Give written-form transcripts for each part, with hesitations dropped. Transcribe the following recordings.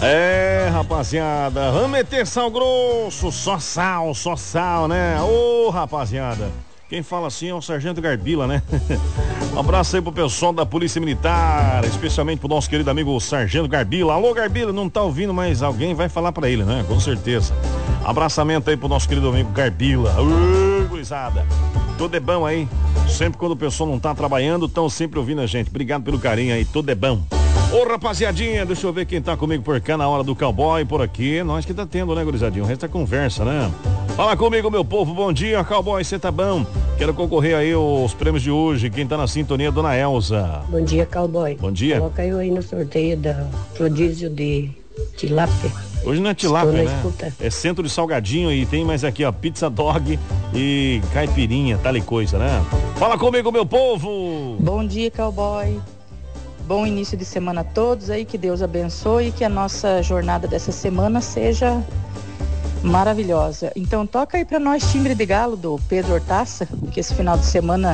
É, rapaziada, vamos meter sal grosso, só sal, né? Ô, rapaziada, quem fala assim é o Sargento Garbila, né? Um abraço aí pro pessoal da Polícia Militar, especialmente pro nosso querido amigo Sargento Garbila. Alô, Garbila, não tá ouvindo, mas alguém vai falar pra ele, né? Com certeza. Abraçamento aí pro nosso querido amigo Garbila. Ô, gurizada, tudo é bom aí. Sempre quando o pessoal não tá trabalhando, estão sempre ouvindo a gente. Obrigado pelo carinho aí, tudo é bom. Ô, rapaziadinha, deixa eu ver quem tá comigo por cá na hora do cowboy, por aqui. Nós que tá tendo, né, gurizadinho? O resto é conversa, né? Fala comigo, meu povo. Bom dia, cowboy, você tá bom? Quero concorrer aí aos prêmios de hoje. Quem tá na sintonia, dona Elza. Bom dia, cowboy. Bom dia. Coloca eu aí no sorteio da rodízio de tilápia. Hoje não é tilápia, né? Escuta. É centro de salgadinho e tem mais aqui, ó, pizza dog e caipirinha, tal e coisa, né? Fala comigo, meu povo. Bom dia, cowboy. Bom início de semana a todos aí, que Deus abençoe e que a nossa jornada dessa semana seja maravilhosa. Então toca aí pra nós Timbre de Galo do Pedro Hortaça, que esse final de semana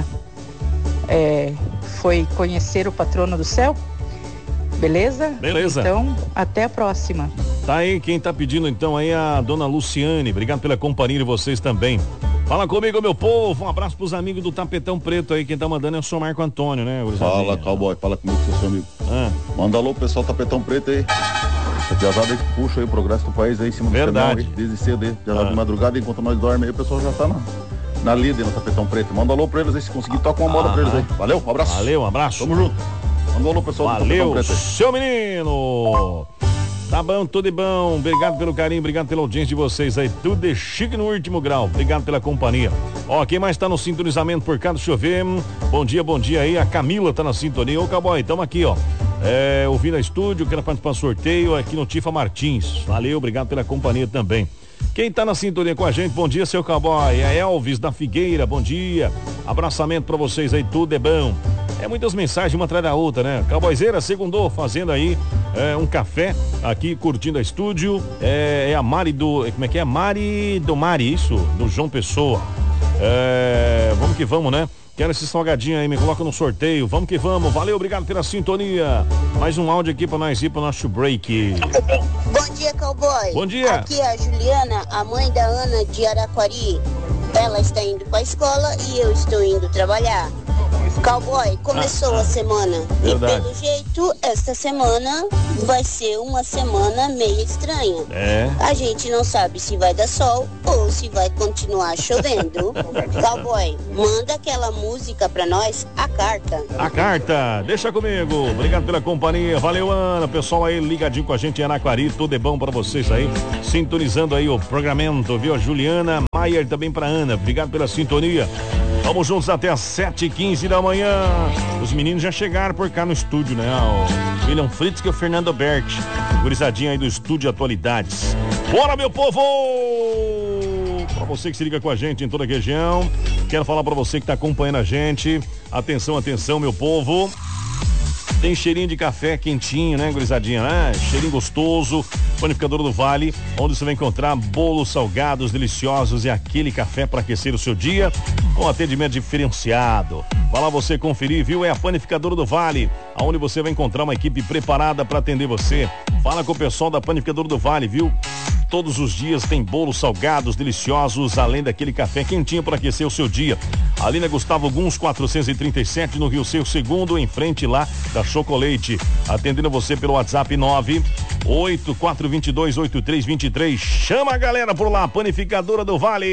foi conhecer o patrono do céu. Beleza? Beleza. Então, até a próxima. Tá aí, quem tá pedindo então aí a dona Luciane. Obrigado pela companhia de vocês também. Fala comigo, meu povo. Um abraço pros amigos do Tapetão Preto aí. Quem tá mandando é o senhor Marco Antônio, né? Fala, cowboy. Fala comigo, seu amigo. Manda alô, pessoal Tapetão Preto aí. Essa piazada aí que puxa aí o progresso do país aí em cima do canal aí, desde cedo aí. Já de madrugada, enquanto nós dormimos aí, o pessoal já tá na líder no Tapetão Preto. Manda alô pra eles aí, se conseguir, toca uma moda pra eles aí. Valeu, um abraço. Valeu, um abraço. Tamo junto. Manda alô, pessoal do Tapetão Preto aí. Seu menino. Tá bom, tudo de bom. Obrigado pelo carinho, obrigado pela audiência de vocês aí. Tudo de chique no último grau. Obrigado pela companhia. Ó, quem mais tá no sintonizamento por cá, deixa eu ver. Bom dia aí. A Camila tá na sintonia. Ô, cowboy, tamo aqui, ó. Ouvindo a estúdio, quero participar do sorteio aqui no Tifa Martins. Valeu, obrigado pela companhia também. Quem tá na sintonia com a gente, bom dia, seu cowboy. É Elvis da Figueira, bom dia. Abraçamento pra vocês aí, tudo é bom. É muitas mensagens uma atrás da outra, né? Cowboyzeira, segundou, fazendo aí um café aqui, curtindo a estúdio. É a Mari do... Como é que é? Mari, isso? Do João Pessoa. Vamos que vamos, né? Quero esse salgadinho aí, me coloca no sorteio. Vamos que vamos. Valeu, obrigado pela sintonia. Mais um áudio aqui pra nós ir pro nosso break. Bom dia, cowboy. Bom dia. Aqui é a Juliana, a mãe da Ana de Araquari. Ela está indo pra escola e eu estou indo trabalhar. Cowboy, começou a semana. Verdade. E pelo jeito, esta semana vai ser uma semana meio estranha. A gente não sabe se vai dar sol ou se vai continuar chovendo. Cowboy, manda aquela música pra nós, A Carta. A Carta, deixa comigo. Obrigado pela companhia. Valeu, Ana. Pessoal aí ligadinho com a gente em Araquari. Tudo é bom pra vocês aí. Sintonizando aí o programamento, viu? A Juliana Maier também pra Ana. Obrigado pela sintonia. Vamos juntos até às 7h15 da manhã. Os meninos já chegaram por cá no estúdio, né? O William Fritz e o Fernando Berti. Gurizadinha aí do Estúdio Atualidades. Bora, meu povo! Pra você que se liga com a gente em toda a região. Quero falar pra você que tá acompanhando a gente. Atenção, meu povo. Tem cheirinho de café quentinho, né, gurizadinha, né? Cheirinho gostoso. Panificadora do Vale, onde você vai encontrar bolos salgados, deliciosos e aquele café para aquecer o seu dia com atendimento diferenciado. Vai lá você conferir, viu? É a Panificadora do Vale, onde você vai encontrar uma equipe preparada para atender você. Fala com o pessoal da Panificadora do Vale, viu? Todos os dias tem bolos salgados, deliciosos, além daquele café quentinho para aquecer o seu dia. Ali na Gustavo Guns 437, no Rio Seu Segundo, em frente lá da Chocolate. Atendendo você pelo WhatsApp 984228323. Chama a galera por lá, Panificadora do Vale.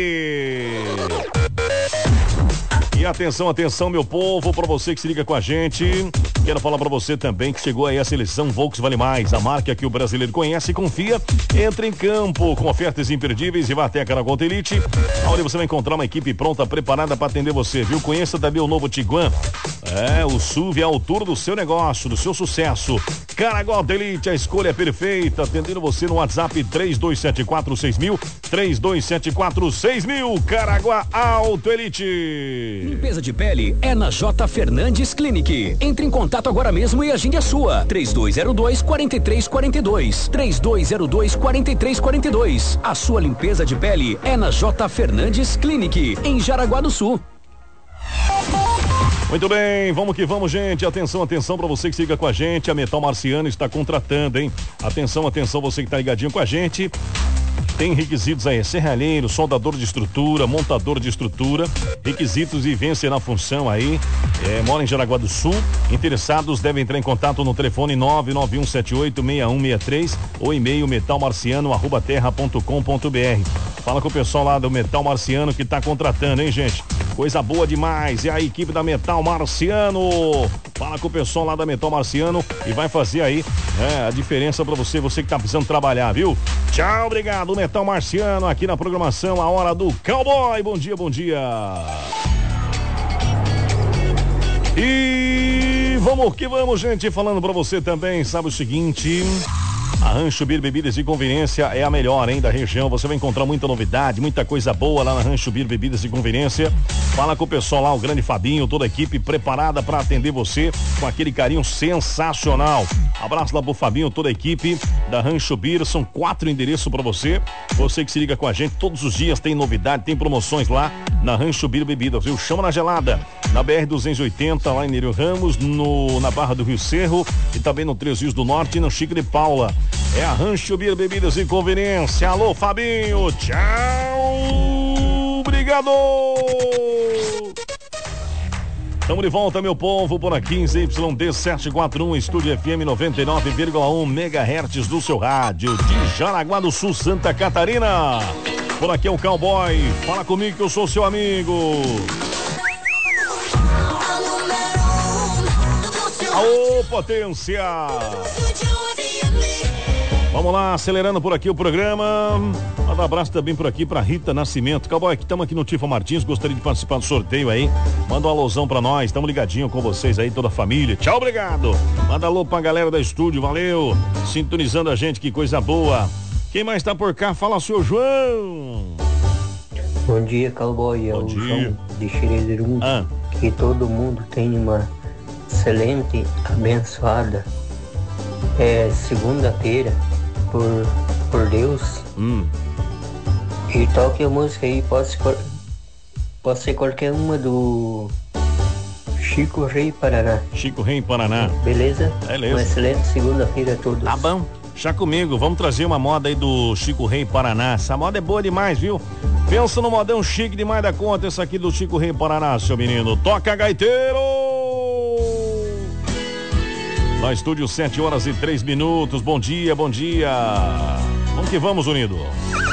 E atenção, meu povo, para você que se liga com a gente. Quero falar para você também que chegou aí a seleção Volks Vale Mais, a marca que o brasileiro conhece e confia. Entra em campo com ofertas imperdíveis e vá até a Caraguá Elite, onde você vai encontrar uma equipe pronta, preparada para atender você, viu? Conheça também o novo Tiguan. O SUV à altura do seu negócio, do seu sucesso. Caraguá Elite, a escolha é perfeita. Atendendo você no WhatsApp 32746000, 32746000. Caraguá Auto Elite. Limpeza de pele é na J. Fernandes Clinic. Entre em contato agora mesmo e agende a sua. 3202-4342. 3202-4342. A sua limpeza de pele é na J. Fernandes Clinic, em Jaraguá do Sul. Muito bem, vamos que vamos, gente. Atenção, atenção para você que siga com a gente. A Metal Marciano está contratando, hein? Atenção, atenção, você que está ligadinho com a gente. Tem requisitos aí, serralheiro, soldador de estrutura, montador de estrutura, requisitos e vence na função aí, mora em Jaraguá do Sul, interessados devem entrar em contato no telefone 991786163 ou e-mail metalmarciano@terra.com.br. Fala com o pessoal lá do Metal Marciano que tá contratando, hein, gente? Coisa boa demais, é a equipe da Metal Marciano. Fala com o pessoal lá da Metal Marciano e vai fazer aí a diferença pra você que tá precisando trabalhar, viu? Tchau, obrigado, Metal Marciano, aqui na programação, a hora do Cowboy. Bom dia, bom dia. E vamos que vamos, gente, falando pra você também, sabe o seguinte... A Rancho Bir Bebidas e Conveniência é a melhor, hein, da região. Você vai encontrar muita novidade, muita coisa boa lá na Rancho Bir Bebidas e Conveniência. Fala com o pessoal lá, o grande Fabinho, toda a equipe preparada para atender você com aquele carinho sensacional. Abraço lá pro Fabinho, toda a equipe da Rancho Bir. São 4 endereços para você. Você que se liga com a gente todos os dias, tem novidade, tem promoções lá na Rancho Bir Bebidas, viu? Chama na gelada, na BR-280, lá em Nereu Ramos, na Barra do Rio Cerro e também no Três Rios do Norte e no Chico de Paula. É a Rancho Bir Bebidas e Conveniência. Alô, Fabinho. Tchau. Obrigado. Tamo de volta, meu povo, por aqui em ZYD 741, Estúdio FM 99,1 MHz do seu rádio, de Jaraguá do Sul, Santa Catarina. Por aqui é o Cowboy. Fala comigo que eu sou seu amigo. Aô, potência. Vamos lá, acelerando por aqui o programa. Manda um abraço também por aqui pra Rita Nascimento. Cowboy, estamos aqui no Tifa Martins, gostaria de participar do sorteio aí. Manda um alôzão pra nós, estamos ligadinho com vocês aí, toda a família. Tchau, obrigado. Manda alô pra galera da estúdio, valeu. Sintonizando a gente, que coisa boa. Quem mais tá por cá? Fala, senhor João. Bom dia, Cowboy. Bom dia. João de Xerezirum. Que todo mundo tenha uma excelente, abençoada segunda-feira. Por Deus. E toque a música aí, pode ser qualquer uma do Chico Rei Paraná. Chico Rei Paraná. Beleza? Beleza. Uma excelente segunda-feira a todos. Tá bom. Já comigo, vamos trazer uma moda aí do Chico Rei Paraná. Essa moda é boa demais, viu? Pensa no modão chique demais da conta, essa aqui do Chico Rei Paraná, seu menino. Toca, gaiteiro! No estúdio, 7 horas e 3 minutos. Bom dia, bom dia. Vamos que vamos, unido.